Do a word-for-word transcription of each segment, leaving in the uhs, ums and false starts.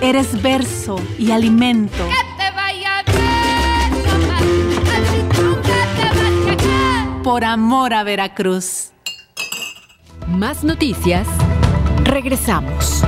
Eres verso y alimento. Que te vaya bien, papá. Así tú que te vas acá. Por amor a Veracruz. Más noticias. Regresamos.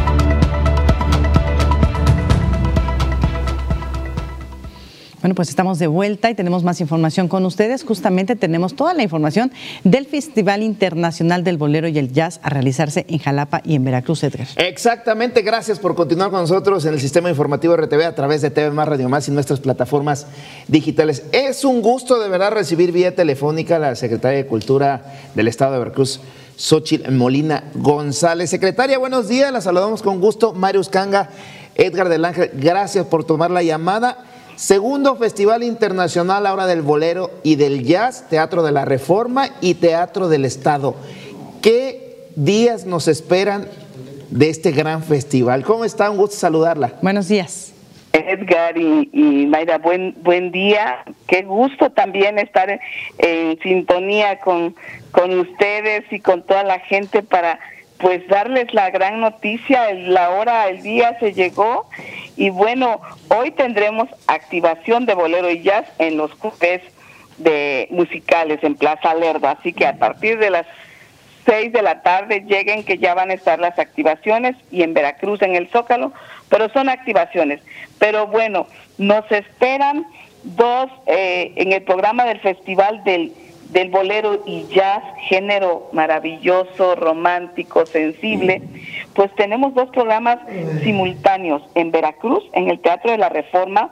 Bueno, pues estamos de vuelta y tenemos más información con ustedes. Justamente tenemos toda la información del Festival Internacional del Bolero y el Jazz a realizarse en Jalapa y en Veracruz, Edgar. Exactamente, gracias por continuar con nosotros en el sistema informativo R T V a través de T V Más, Radio Más y nuestras plataformas digitales. Es un gusto de verdad recibir vía telefónica a la Secretaria de Cultura del Estado de Veracruz, Xóchitl Molina González. Secretaria, buenos días, la saludamos con gusto. Marius Kanga, Edgar del Ángel, gracias por tomar la llamada. Segundo Festival Internacional ahora del Bolero y del Jazz, Teatro de la Reforma y Teatro del Estado. ¿Qué días nos esperan de este gran festival? ¿Cómo está? Un gusto saludarla. Buenos días. Edgar y, y Mayra, buen buen día. Qué gusto también estar en, en sintonía con, con ustedes y con toda la gente para pues darles la gran noticia. La hora, el día se llegó y bueno, hoy tendremos activación de bolero y jazz en los clubes de musicales en Plaza Lerdo, así que a partir de las seis de la tarde lleguen que ya van a estar las activaciones y en Veracruz en el Zócalo, pero son activaciones. Pero bueno, nos esperan dos eh, en el programa del Festival del del bolero y jazz, género maravilloso, romántico, sensible, pues tenemos dos programas simultáneos en Veracruz, en el Teatro de la Reforma,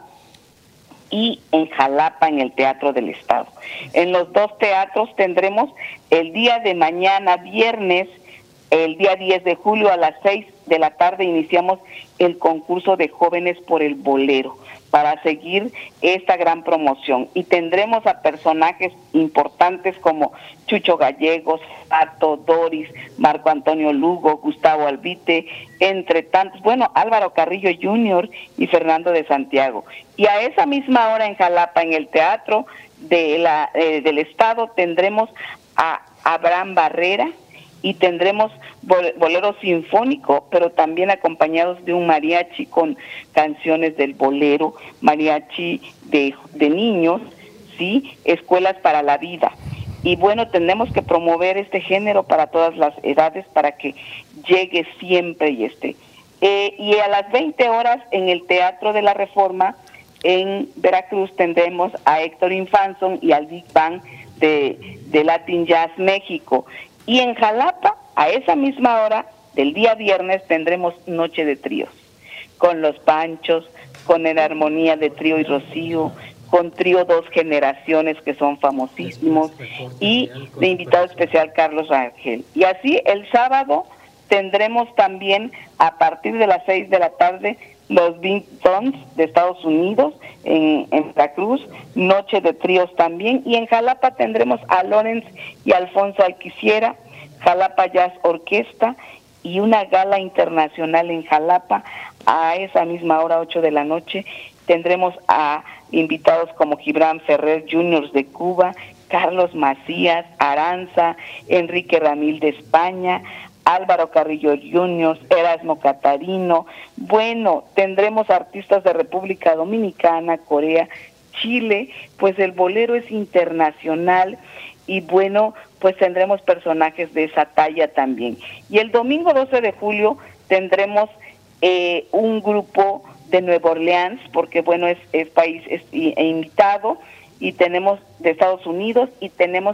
y en Jalapa, en el Teatro del Estado. En los dos teatros tendremos el día de mañana, viernes, el día diez de julio a las seis de la tarde iniciamos el concurso de jóvenes por el bolero, para seguir esta gran promoción. Y tendremos a personajes importantes como Chucho Gallegos, Pato, Doris, Marco Antonio Lugo, Gustavo Albite, entre tantos, bueno, Álvaro Carrillo junior y Fernando de Santiago. Y a esa misma hora en Jalapa, en el Teatro de la, eh, del Estado, tendremos a Abraham Barrera, y tendremos bolero sinfónico, pero también acompañados de un mariachi con canciones del bolero, mariachi de, de niños, sí, escuelas para la vida. Y bueno, tenemos que promover este género para todas las edades para que llegue siempre y esté. Eh, y a las veinte horas en el Teatro de la Reforma en Veracruz tendremos a Héctor Infanzón y al Big Bang de, de Latin Jazz México. Y en Jalapa, a esa misma hora del día viernes, tendremos Noche de Tríos, con Los Panchos, con el Armonía de Trío y Rocío, con Trío Dos Generaciones, que son famosísimos, y de invitado especial Carlos Rangel. Y así el sábado tendremos también, a partir de las seis de la tarde, los Big Tons de Estados Unidos, en, en Veracruz, Noche de Tríos también, y en Jalapa tendremos a Lorenz y Alfonso Alquiciera, Jalapa Jazz Orquesta, y una gala internacional en Jalapa, a esa misma hora, ocho de la noche, tendremos a invitados como Gibran Ferrer junior de Cuba, Carlos Macías, Aranza, Enrique Ramil de España, Álvaro Carrillo junior, Erasmo Catarino. Bueno, tendremos artistas de República Dominicana, Corea, Chile, pues el bolero es internacional y bueno, pues tendremos personajes de esa talla también. Y el domingo doce de julio tendremos eh, un grupo de Nueva Orleans, porque bueno, es, es país es, e invitado, y tenemos de Estados Unidos, y tenemos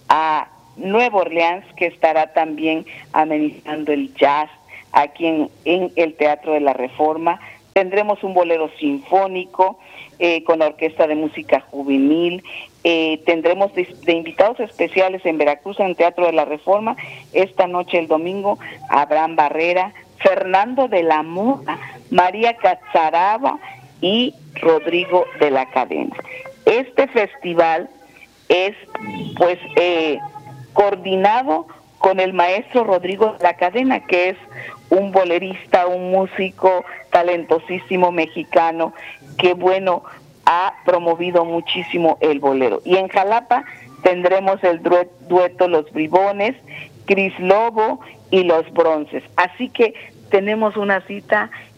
a Nueva Orleans, que estará también amenizando el jazz aquí en, en el Teatro de la Reforma. Tendremos un bolero sinfónico eh, con la Orquesta de Música Juvenil. Eh, tendremos de, de invitados especiales en Veracruz, en el Teatro de la Reforma. Esta noche, el domingo, Abraham Barrera, Fernando de la Mora, María Cazaraba y Rodrigo de la Cadena. Este festival es, pues, eh, coordinado con el maestro Rodrigo de la Cadena, que es un bolerista, un músico talentosísimo mexicano, que bueno, ha promovido muchísimo el bolero. Y en Jalapa tendremos el dueto Los Bribones, Cris Lobo y Los Bronces. Así que tenemos una cita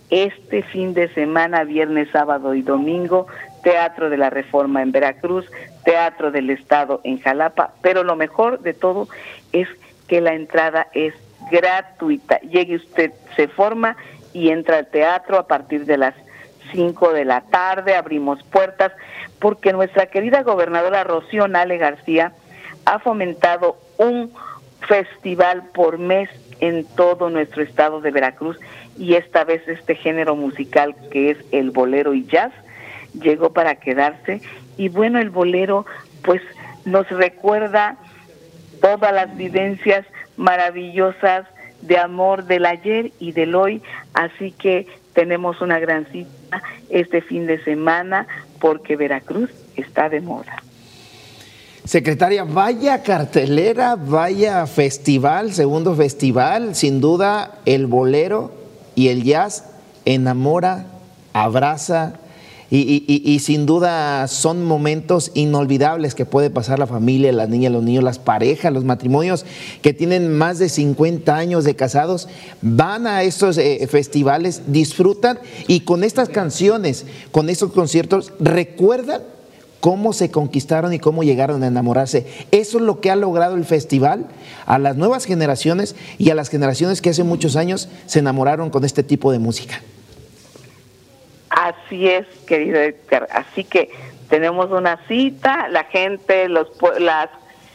este fin de semana, viernes, sábado y domingo, Teatro de la Reforma en Veracruz, Teatro del Estado en Jalapa, pero lo mejor de todo es que la entrada es gratuita. Llegue usted, se forma y entra al teatro a partir de las cinco de la tarde, abrimos puertas, porque nuestra querida gobernadora Rocío Nale García ha fomentado un festival por mes en todo nuestro estado de Veracruz, y esta vez este género musical que es el bolero y jazz llegó para quedarse. Y bueno, el bolero pues nos recuerda todas las vivencias maravillosas de amor del ayer y del hoy, así que tenemos una gran cita este fin de semana porque Veracruz está de moda. Secretaria, vaya cartelera, vaya festival, segundo festival, sin duda el bolero y el jazz enamora, abraza y, y, y, y sin duda son momentos inolvidables que puede pasar la familia, las niñas, los niños, las parejas, los matrimonios que tienen más de cincuenta años de casados, van a estos eh, festivales, disfrutan y con estas canciones, con estos conciertos, recuerdan cómo se conquistaron y cómo llegaron a enamorarse. Eso es lo que ha logrado el festival a las nuevas generaciones y a las generaciones que hace muchos años se enamoraron con este tipo de música. Así es, querido Edgar. Así que tenemos una cita, la gente, los las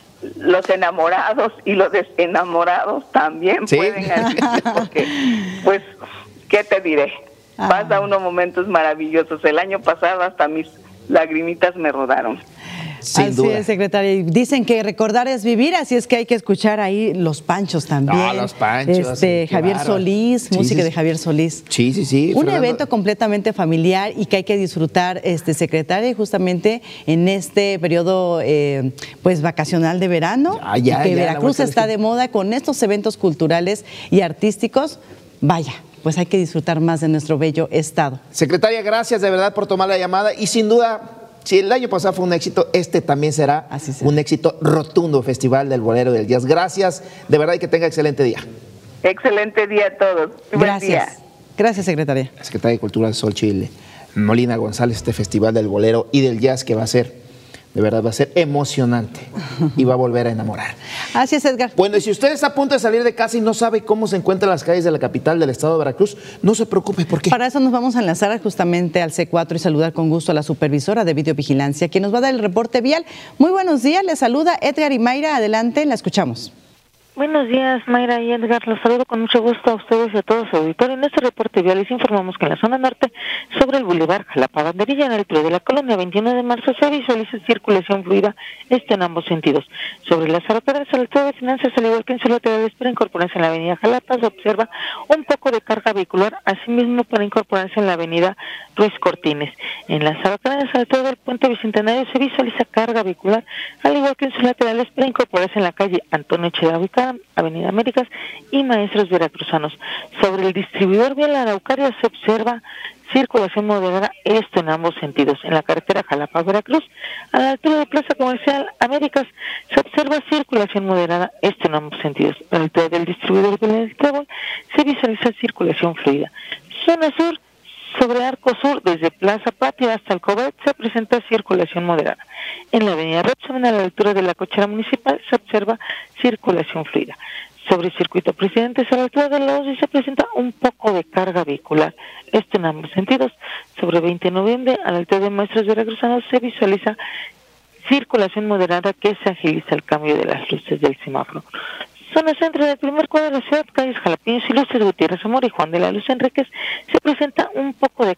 los enamorados y los desenamorados también ¿sí? pueden asistir porque, pues, ¿qué te diré? Ah. Pasa unos momentos maravillosos. El año pasado hasta mis lagrimitas me rodaron. Sin así duda. Es, secretaria. Y dicen que recordar es vivir, así es que hay que escuchar ahí Los Panchos también. No, Los Panchos. Este, Javier bárbaro. Solís, sí, música sí, de Javier Solís. Sí, sí, sí. Un Fernando. evento completamente familiar y que hay que disfrutar, este, secretaria, y justamente en este periodo eh, pues vacacional de verano, ya, ya, que ya, Veracruz está de moda con estos eventos culturales y artísticos. Vaya, pues hay que disfrutar más de nuestro bello estado. Secretaria, gracias de verdad por tomar la llamada y sin duda, si el año pasado fue un éxito, este también será, será un éxito rotundo, Festival del Bolero y del Jazz. Gracias, de verdad, y que tenga excelente día. Excelente día a todos. Gracias. Día. Gracias, secretaria. La secretaria de Cultura Xochitl Molina González, este Festival del Bolero y del Jazz que va a ser, de verdad va a ser emocionante y va a volver a enamorar. Así es, Edgar. Bueno, y si usted está a punto de salir de casa y no sabe cómo se encuentran las calles de la capital del estado de Veracruz, no se preocupe, ¿por qué? Para eso nos vamos a enlazar justamente al C cuatro y saludar con gusto a la supervisora de videovigilancia, quien nos va a dar el reporte vial. Muy buenos días, les saluda Edgar y Mayra, adelante, la escuchamos. Buenos días, Mayra y Edgar. Los saludo con mucho gusto a ustedes y a todos su auditorio. En este reporte vial les informamos que en la zona norte, sobre el Boulevard Jalapa Banderilla, en el altura de la colonia veintiuno de marzo, se visualiza circulación fluida, esto en ambos sentidos. Sobre las carreteras, a la altura de Finanzas, al igual que en sus laterales, para incorporarse en la avenida Jalapa, se observa un poco de carga vehicular, asimismo para incorporarse en la avenida Ruiz Cortines. En las carreteras, a la altura del puente Bicentenario, se visualiza carga vehicular, al igual que en sus laterales, para incorporarse en la calle Antonio Echeverría, Avenida Américas y Maestros Veracruzanos. Sobre el distribuidor vial Araucaria se observa circulación moderada, esto en ambos sentidos. En la carretera Jalapa-Veracruz, a la altura de Plaza Comercial Américas, se observa circulación moderada, esto en ambos sentidos. A la altura del distribuidor vial del Trébol, se visualiza circulación fluida. Zona sur, sobre Arco Sur, desde Plaza Patria hasta el Cobet, se presenta circulación moderada. En la avenida Repsamen, a la altura de la cochera municipal, se observa circulación fluida. Sobre el circuito Presidentes, a la altura de la O S I, se presenta un poco de carga vehicular, esto en ambos sentidos. Sobre veinte de noviembre, a la altura de Maestros Veracruzanos, se visualiza circulación moderada que se agiliza el cambio de las luces del semáforo. Zona centro del primer cuadro de la ciudad, calles Jalapeños y Luces, Gutiérrez Amor y Juan de la Luz Enríquez, se presenta un poco de